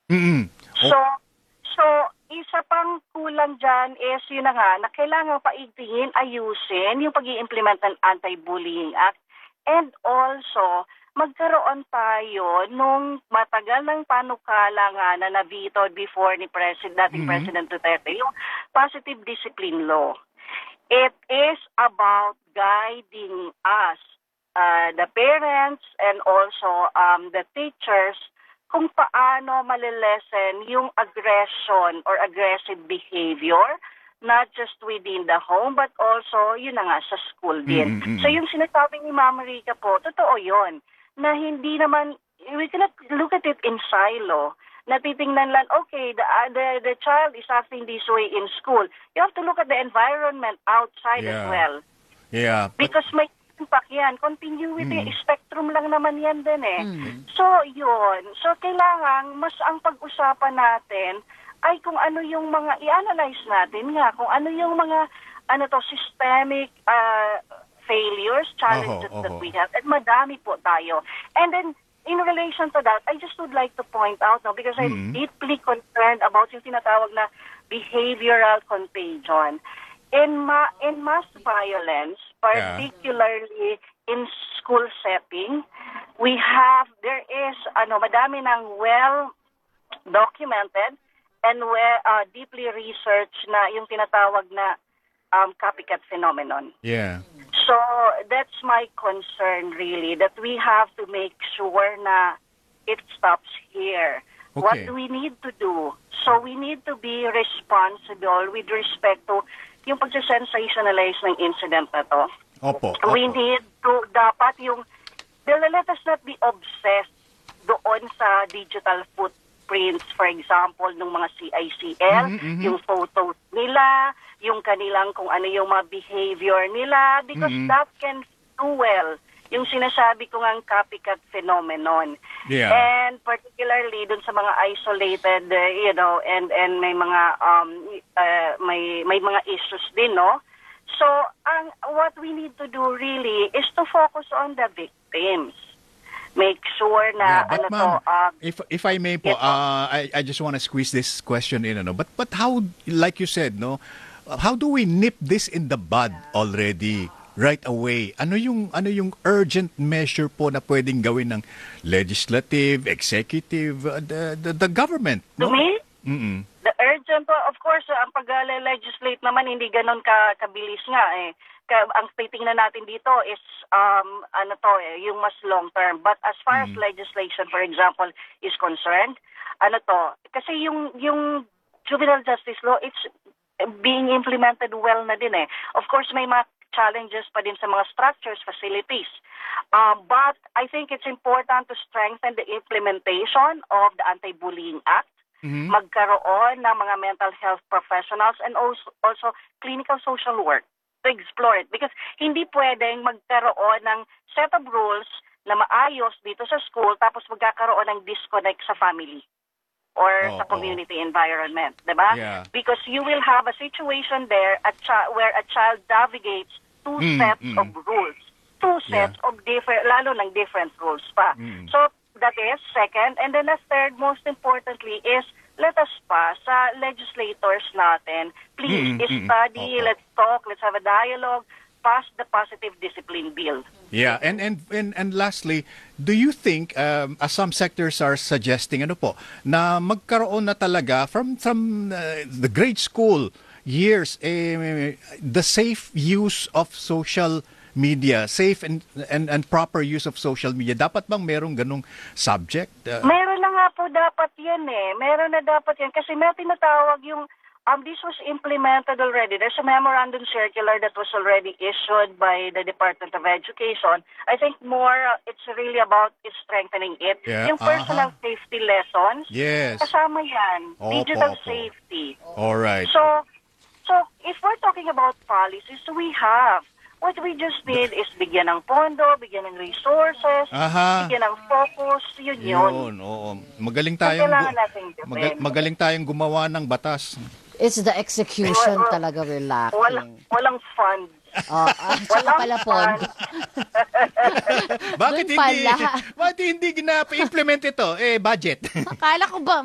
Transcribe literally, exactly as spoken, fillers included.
Mm. Oh. So, so isa pang kulang dyan is yun na nga, na kailangan paigtingin, ayusin yung pag-i-implement ng Anti-Bullying Act. And also, magkaroon tayo nung matagal ng panukala nga na na-vetoed before ni President, dating Mm-hmm. President Duterte, yung positive discipline law. It is about guiding us, uh, the parents and also um, the teachers, kung paano malilesen yung aggression or aggressive behavior, not just within the home, but also, yun na nga, sa school din. Mm-hmm. So yung sinasabi ni Ma'am Rica po, totoo yun, na hindi naman, we cannot look at it in silo, na titingnan lang, okay, the, uh, the, the child is acting this way in school. You have to look at the environment outside Yeah. as well. Yeah. But, Because may impact yan. Continuity, Mm. spectrum lang naman yan din eh. Mm. So, yun. So, kailangan mas ang pag-usapan natin ay kung ano yung mga, i-analyze natin nga, kung ano yung mga, ano to, systemic uh, failures, challenges Oho, that oho. we have. At madami po tayo. And then, in relation to that, I just would like to point out, no, because I'm Mm. deeply concerned about yung tinatawag na behavioral contagion. In, ma in mass violence, particularly in school setting, we have, there is, ano, madami ng well-documented and well, uh, deeply researched na yung tinatawag na um, copycat phenomenon. yeah. So that's my concern really, that we have to make sure na it stops here. What Okay. do we need to do? So we need to be responsible with respect to yung pag-sensationalize ng incident na to. Opo. Opo. We need to, dapat yung, let us not be obsessed doon sa digital footprints, for example, ng mga C I C L, Mhm, mhm. yung photos nila, yung kanilang kung ano yung mga behavior nila, because Mhm. that can fuel yung sinasabi ko ngang copycat phenomenon. Yeah. And particularly dun sa mga isolated, uh, you know, and and may mga um uh, may may mga issues din, no? So, ang what we need to do really is to focus on the victims. Make sure Yeah, na but ano ma'am, to, uh, if if I may po, Yes, po. uh, I I just want to squeeze this question in, ano. But but how, like you said, no, how do we nip this in the bud already right away? Ano yung ano yung urgent measure po na pwedeng gawin ng legislative, executive, uh, the, the the government, to no? me, Mm-mm. the urgent, of course, uh, ang pag-legislate naman hindi ganon ka kabilis nga eh. Ka, ang titingnan natin dito is um ano to eh, yung mas long term. But as far as legislation, for example, is concerned, ano to, kasi yung yung juvenile justice law, it's being implemented well na din eh. Of course, may mga challenges pa din sa mga structures, facilities. Um, but I think it's important to strengthen the implementation of the Anti-Bullying Act, Mhm. magkaroon ng mga mental health professionals and also, also clinical social work to explore it. Because hindi pwedeng magkaroon ng set of rules na maayos dito sa school tapos magkakaroon ng disconnect sa family or Oo. sa community environment, diba? Yeah. Because you will have a situation there a chi- where a child navigates two Mm, sets mm. of rules. Two sets of different, lalo ng different rules pa. Mm. So, that is second. And then the third, most importantly, is let us pass sa legislators natin. Please, Mm, mm, study, oo. let's talk, let's have a dialogue, pass the positive discipline bill. Yeah, and and and and lastly, do you think um, as some sectors are suggesting ano po na magkaroon na talaga from from uh, the grade school years eh, the safe use of social media, safe and, and and proper use of social media. Dapat bang merong ganung subject? Uh, Meron na nga po dapat yan eh. Meron na dapat yan. Kasi may tinatawag yung, um, this was implemented already. There's a memorandum circular that was already issued by the Department of Education. I think more, uh, it's really about strengthening it. Yeah, Yung personal aha. safety lessons, Yes. kasama yan. Opo, Digital opo. safety. All right. So, so if we're talking about policies, we have. What we just need is bigyan ng pondo, bigyan ng resources, Aha. bigyan ng focus, yun yun. Yun, oo. Magaling Ang tayong kailangan gu- nating gawin. maga- magaling tayong gumawa ng batas. It's the execution Wala- talaga we're Walang, lacking. walang fund. Oh, ah, tsaka Walang pala fund. pondo. Bakit Doon hindi pala. bakit hindi gina-implement ito? Eh budget. Akala ko ba